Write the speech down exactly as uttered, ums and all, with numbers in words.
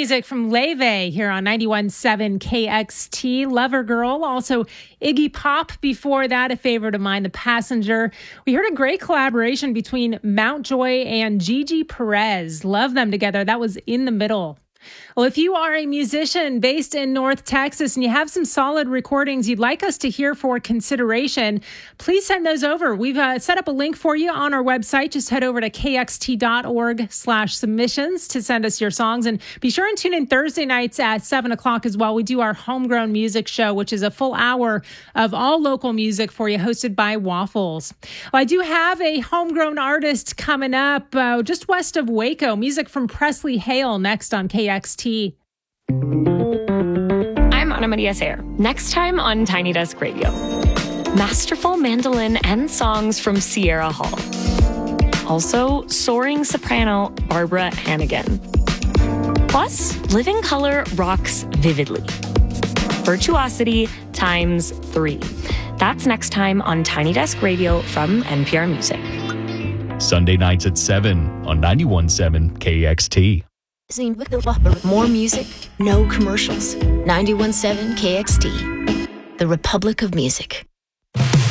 music from Leve here on ninety-one point seven K X T. Lover Girl, also Iggy Pop before that, a favorite of mine, The Passenger. We heard a great collaboration between Mountjoy and Gigi Perez. Love them together. That was In the Middle. Well, if you are a musician based in North Texas and you have some solid recordings you'd like us to hear for consideration, please send those over. We've uh, set up a link for you on our website. Just head over to kxt.org slash submissions to send us your songs. And be sure and tune in Thursday nights at seven o'clock as well. We do our Homegrown Music Show, which is a full hour of all local music for you, hosted by Waffles. Well, I do have a homegrown artist coming up uh, just west of Waco. Music from Presley Hale next on K X T. I'm Ana Maria Sayer. Next time on Tiny Desk Radio, masterful mandolin and songs from Sierra Hall. Also, soaring soprano Barbara Hannigan. Plus, Living Color rocks vividly. Virtuosity times three. That's next time on Tiny Desk Radio from N P R Music. Sunday nights at seven on ninety-one point seven K X T. More music, no commercials. ninety-one point seven K X T, the Republic of Music.